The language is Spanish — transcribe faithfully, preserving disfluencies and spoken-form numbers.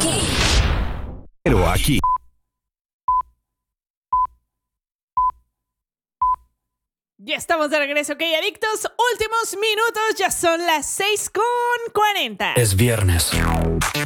Pero aquí. Ya estamos de regreso, ok, adictos. Últimos minutos, ya son las seis con cuarenta. Es viernes.